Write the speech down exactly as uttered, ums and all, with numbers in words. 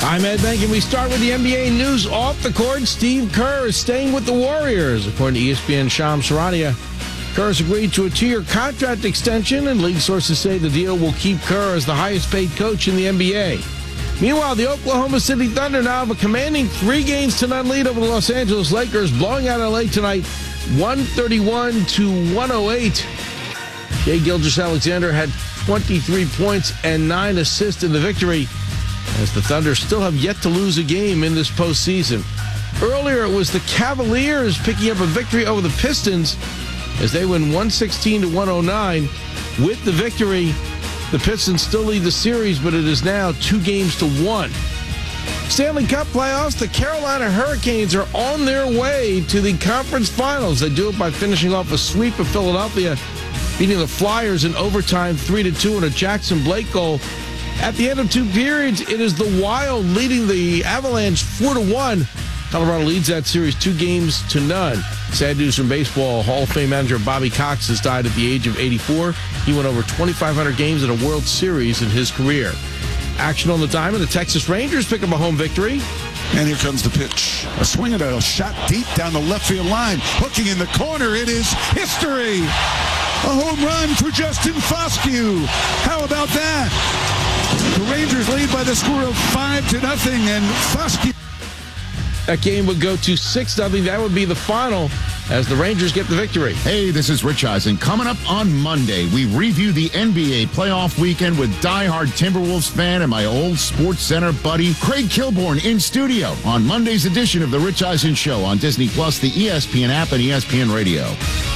I'm Ed Bank, and we start with the N B A news off the court. Steve Kerr is staying with the Warriors. According to E S P N Shams Charania, Kerr has agreed to a two-year contract extension, and league sources say the deal will keep Kerr as the highest-paid coach in the N B A. Meanwhile, the Oklahoma City Thunder now have a commanding three games to none lead over the Los Angeles Lakers, blowing out L A tonight, one thirty-one to one oh eight. Shai Gilgeous-Alexander had twenty-three points and nine assists in the victory, as the Thunder still have yet to lose a game in this postseason. Earlier, it was the Cavaliers picking up a victory over the Pistons as they win one sixteen to one oh nine. With the victory, the Pistons still lead the series, but it is now two games to one. Stanley Cup playoffs, the Carolina Hurricanes are on their way to the conference finals. They do it by finishing off a sweep of Philadelphia, beating the Flyers in overtime three to two on a Jackson Blake goal. At the end of two periods, it is the Wild leading the Avalanche four to one. Colorado leads that series two games to none. Sad news from baseball. Hall of Fame manager Bobby Cox has died at the age of eighty-four. He went over twenty-five hundred games in a World Series in his career. Action on the diamond. The Texas Rangers pick up a home victory. And here comes the pitch. A swing and a shot deep down the left field line. Hooking in the corner. It is history. A home run for Justin Foscue. How about that? The Rangers lead by the score of five to nothing, and Foscue. That game would go to six nothing. That would be the final as the Rangers get the victory. Hey, this is Rich Eisen. Coming up on Monday, we review the N B A playoff weekend with diehard Timberwolves fan and my old Sports Center buddy, Craig Kilborn, in studio on Monday's edition of the Rich Eisen Show on Disney Plus, the E S P N app, and E S P N Radio.